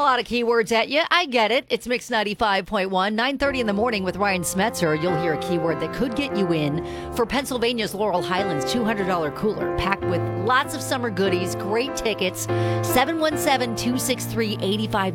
lot of keywords at you. I get it. It's Mix 95.1, 9:30 in the morning with Ryan Smetzer. You'll hear a keyword that could get you in for Pennsylvania's Laurel Highlands $200 cooler, packed with lots of summer goodies, great tickets. 717-263-85